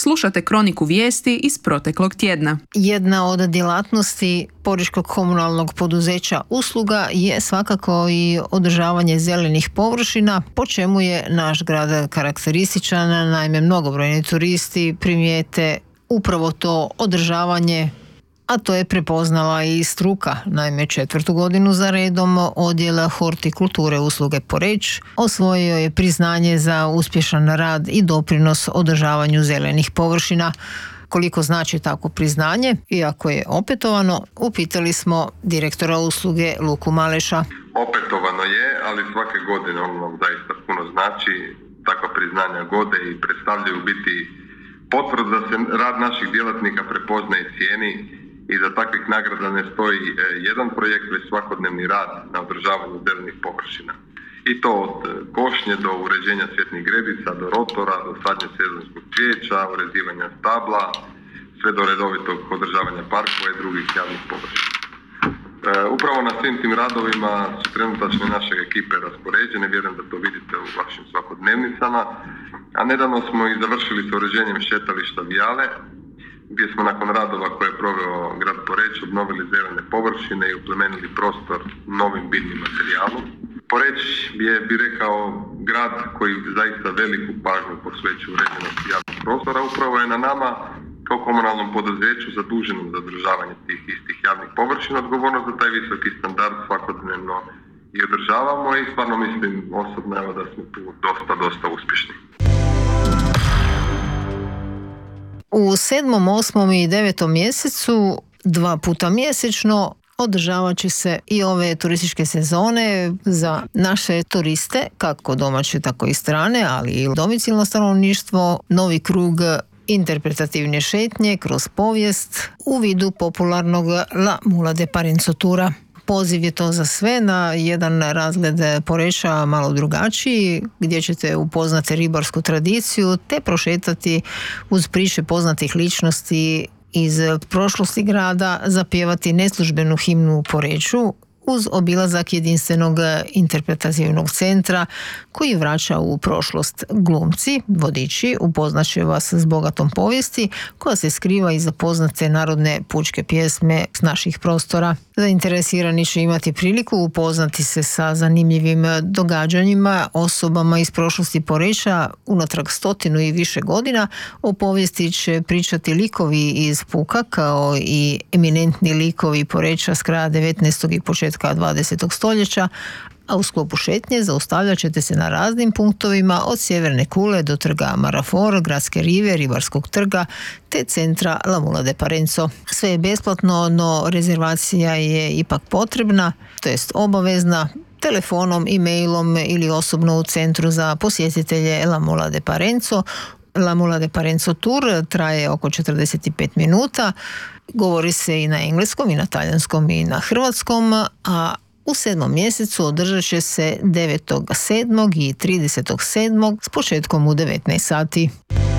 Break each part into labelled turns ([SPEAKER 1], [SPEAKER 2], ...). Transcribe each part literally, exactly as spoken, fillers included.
[SPEAKER 1] Slušate kroniku vijesti iz proteklog tjedna.
[SPEAKER 2] Jedna od djelatnosti Poreškog komunalnog poduzeća Usluga je svakako i održavanje zelenih površina, po čemu je naš grad karakterističan. Naime, mnogobrojni turisti primijete upravo to održavanje, a to je prepoznala i struka. Naime, četvrtu godinu za redom odjel hortikulture Usluge Poreč osvojio je priznanje za uspješan rad i doprinos održavanju zelenih površina. Koliko znači tako priznanje, iako je opetovano, upitali smo direktora usluge Luku Maleša.
[SPEAKER 3] Opetovano je, ali svake godine ono zaista puno znači. Takva priznanja gode i predstavljaju biti potvrdu da se rad naših djelatnika prepoznaje i cijeni. Iza takvih nagrada ne stoji jedan projekt, već svakodnevni rad na održavanju zelenih površina. I to od košnje do uređenja cvjetnih gredica, do rotora, do sadnje sezonskog cvijeća, urezivanja stabla, sve do redovitog održavanja parkova i drugih javnih površina. E, upravo na svim tim radovima su trenutačne naše ekipe raspoređene, vjerujem da to vidite u vašim svakodnevnicama, a nedavno smo i završili s uređenjem šetališta Vijale, gdje smo nakon radova koje je proveo grad Poreč obnovili zelene površine i uplemenili prostor novim biljnim materijalom. Poreč je, bi rekao, grad koji zaista veliku pažnju posvećuje uređenosti javnog prostora. Upravo je na nama kao komunalnom poduzeću zaduženom za održavanje tih istih javnih površina odgovornost za taj visoki standard svakodnevno i održavamo i stvarno mislim osobno evo, da smo tu dosta, dosta uspješni.
[SPEAKER 2] U sedmom, osmom i devetom mjesecu, dva puta mjesečno, održavat će se i ove turističke sezone za naše turiste, kako domaće, tako i strane, ali i domicilno stanovništvo, novi krug interpretativne šetnje kroz povijest u vidu popularnog La Mula de Parenzo tura. Poziv je to za sve na jedan razgled Poreča malo drugačiji, gdje ćete upoznati ribarsku tradiciju te prošetati uz priče poznatih ličnosti iz prošlosti grada, zapjevati neslužbenu himnu u Poreču uz obilazak jedinstvenog interpretativnog centra koji vraća u prošlost. Glumci, vodiči, upoznaće vas s bogatom povijesti koja se skriva iza poznate narodne pučke pjesme s naših prostora. Zainteresirani će imati priliku upoznati se sa zanimljivim događanjima, osobama iz prošlosti Poreča unatrag stotinu i više godina. O povijesti će pričati likovi iz puka kao i eminentni likovi Poreča s kraja devetnaestog i početka dvadesetog stoljeća, a u sklopu šetnje zaustavljat ćete se na raznim punktovima od Sjeverne kule do trga Marafor, Gradske rive, Ribarskog trga te centra La Mula de Parenzo. Sve je besplatno, no rezervacija je ipak potrebna, to jest obavezna, telefonom, e-mailom ili osobno u centru za posjetitelje La Mula de Parenzo. La Mula de Parenzo tour traje oko četrdeset pet minuta, govori se i na engleskom, i na talijanskom, i na hrvatskom, a u sedmom mjesecu održat će se devetog sedmog i tridesetog sedmog s početkom u devetnaest sati.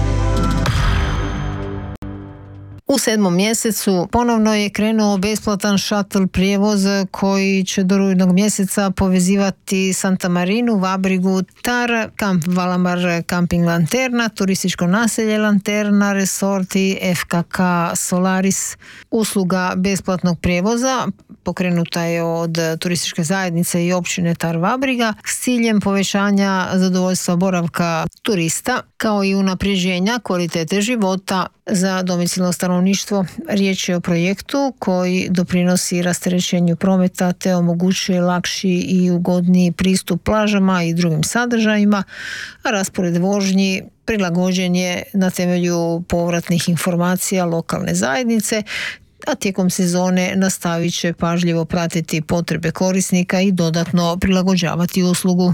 [SPEAKER 2] U sedmom mjesecu ponovno je krenuo besplatan šatl prijevoz koji će do rujnog mjeseca povezivati Santa Marinu, Vabrigu, Tar, Kamp Valamar, Camping Lanterna, turističko naselje Lanterna, resorti F K K Solaris. Usluga besplatnog prijevoza pokrenuta je od turističke zajednice i općine Tar Vabriga s ciljem povećanja zadovoljstva boravka turista kao i unapređenja kvalitete života za domicilno stanovništvo. Riječ je o projektu koji doprinosi rasterećenju prometa te omogućuje lakši i ugodniji pristup plažama i drugim sadržajima, a raspored vožnji prilagođen je na temelju povratnih informacija lokalne zajednice, a tijekom sezone nastavit će pažljivo pratiti potrebe korisnika i dodatno prilagođavati uslugu.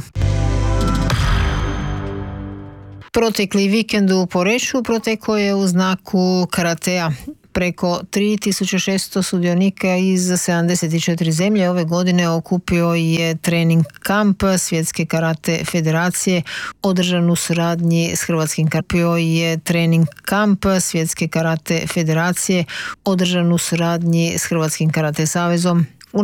[SPEAKER 2] Protekli vikend u Poreču protekao je u znaku karatea. Preko tri tisuće šesto sudionika iz sedamdeset četiri zemlje ove godine okupio je trening kamp Svjetske karate federacije održan u suradnji s Hrvatskim karpio je trening kamp Svjetske karate federacije održan u suradnji s Hrvatskim karate savezom.